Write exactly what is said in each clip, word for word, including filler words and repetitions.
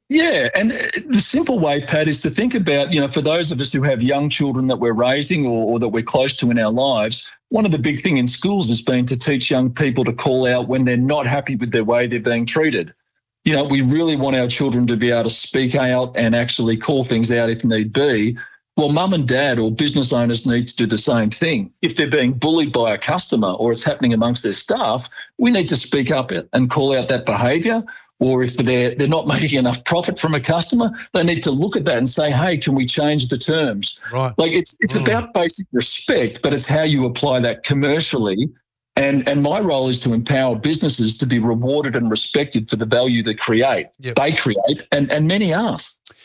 Yeah, and the simple way, Pat, is to think about, you know, for those of us who have young children that we're raising or, or that we're close to in our lives, one of the big things in schools has been to teach young people to call out when they're not happy with their way they're being treated. You know, we really want our children to be able to speak out and actually call things out if need be. Well, mum and dad or business owners need to do the same thing. If they're being bullied by a customer or it's happening amongst their staff, we need to speak up and call out that behaviour. Or if they're they're not making enough profit from a customer, they need to look at that and say, hey, can we change the terms? Right. Like it's it's mm. about basic respect, but it's how you apply that commercially. And and my role is to empower businesses to be rewarded and respected for the value they create. Yep. They create, and, and many are.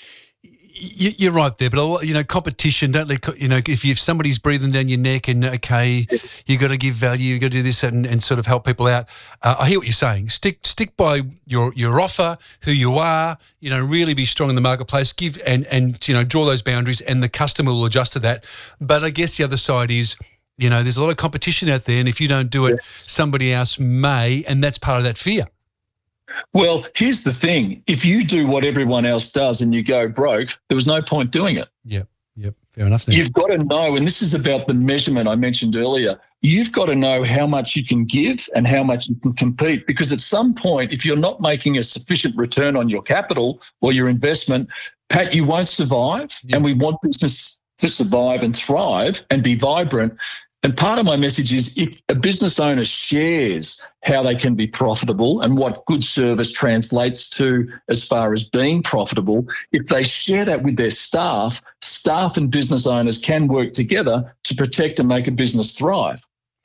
You're right there, but you know, competition. Don't let you know if you, if somebody's breathing down your neck, and okay, yes. you got to give value, you got to do this and, and sort of help people out. Uh, I hear what you're saying. Stick stick by your your offer, who you are. You know, really be strong in the marketplace. Give and and you know, draw those boundaries, and the customer will adjust to that. But I guess the other side is, you know, there's a lot of competition out there, and if you don't do it, yes. somebody else may, and that's part of that fear. Well, here's the thing. If you do what everyone else does and you go broke, there was no point doing it. Yep, yep, fair enough then. You've got to know, and this is about the measurement I mentioned earlier, you've got to know how much you can give and how much you can compete, because at some point, if you're not making a sufficient return on your capital or your investment, Pat, you won't survive. Yep. And we want business to survive and thrive and be vibrant. And part of my message is if a business owner shares how they can be profitable and what good service translates to as far as being profitable, if they share that with their staff, staff and business owners can work together to protect and make a business thrive.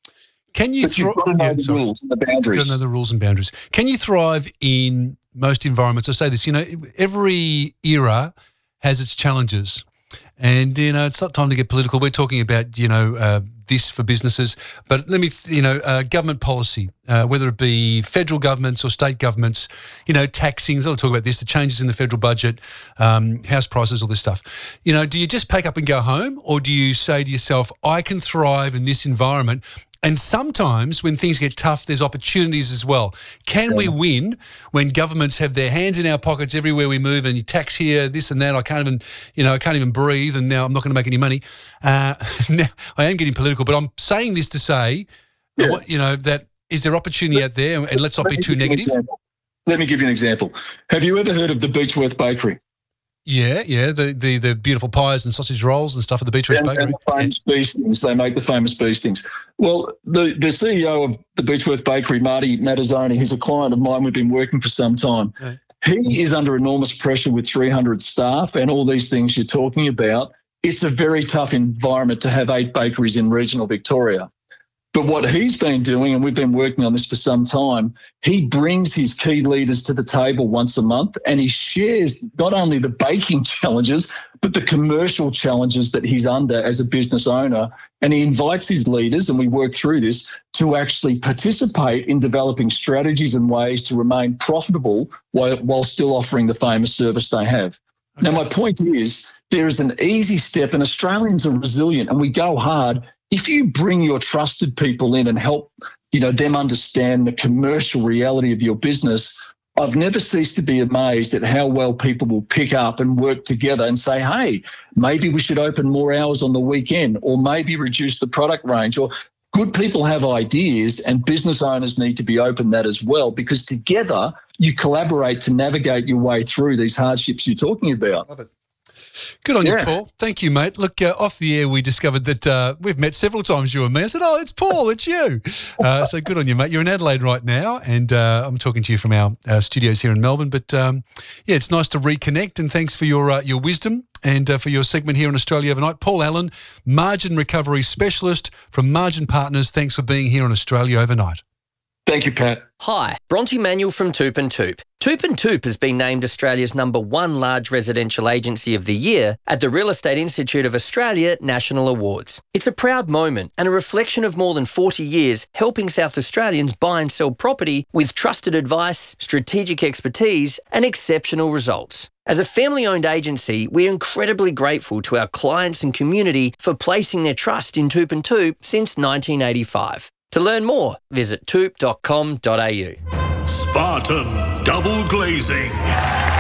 Can you but you've got to know yeah, the sorry. rules and the boundaries. You've got to know the rules and boundaries. Can you thrive in most environments? I say this, you know, every era has its challenges. And, you know, it's not time to get political. We're talking about, you know, uh, this for businesses. But let me, th- you know, uh, government policy, uh, whether it be federal governments or state governments, you know, taxing, I'll talk about this, the changes in the federal budget, um, house prices, all this stuff. You know, do you just pack up and go home, or do you say to yourself, I can thrive in this environment? And sometimes when things get tough, there's opportunities as well. Can yeah. we win when governments have their hands in our pockets everywhere we move, and you tax here, this and that? I can't even, you know, I can't even breathe, and now I'm not going to make any money. Uh, now I am getting political, but I'm saying this to say, yeah. what, you know, that is there opportunity out there, and let's not be too negative. Let me give you an example. Have you ever heard of the Beechworth Bakery? Yeah, yeah, the, the the beautiful pies and sausage rolls and stuff at the Beechworth and, Bakery. And the famous yeah. bee stings. They make the famous bee stings. Well, the, the C E O of the Beechworth Bakery, Marty Mattazzoni, who's a client of mine, we've been working for some time. Yeah. He is under enormous pressure with three hundred staff and all these things you're talking about. It's a very tough environment to have eight bakeries in regional Victoria. But what he's been doing, and we've been working on this for some time, he brings his key leaders to the table once a month, and he shares not only the baking challenges, but the commercial challenges that he's under as a business owner. And he invites his leaders, and we work through this, to actually participate in developing strategies and ways to remain profitable while, while still offering the famous service they have. Okay. Now, my point is there is an easy step, and Australians are resilient, and we go hard. If you bring your trusted people in and help, you know, them understand the commercial reality of your business, I've never ceased to be amazed at how well people will pick up and work together and say, hey, maybe we should open more hours on the weekend, or maybe reduce the product range. Or good people have ideas, and business owners need to be open that as well, because together you collaborate to navigate your way through these hardships you're talking about. Love it. Good on yeah. you, Paul. Thank you, mate. Look, uh, off the air, we discovered that uh, we've met several times, you and me. I said, oh, it's Paul, it's you. Uh, so good on you, mate. You're in Adelaide right now, and uh, I'm talking to you from our uh, studios here in Melbourne. But, um, yeah, it's nice to reconnect, and thanks for your uh, your wisdom and uh, for your segment here on Australia Overnight. Paul Allen, Margin Recovery Specialist from Margin Partners. Thanks for being here on Australia Overnight. Thank you, Pat. Hi, Bronte Manuel from Toop and Toop. Toop and Toop has been named Australia's number one large residential agency of the year at the Real Estate Institute of Australia National Awards. It's a proud moment and a reflection of more than forty years helping South Australians buy and sell property with trusted advice, strategic expertise and exceptional results. As a family-owned agency, we're incredibly grateful to our clients and community for placing their trust in Toop and Toop since nineteen eighty-five. To learn more, visit toop dot com dot a u. Spartan Double Glazing.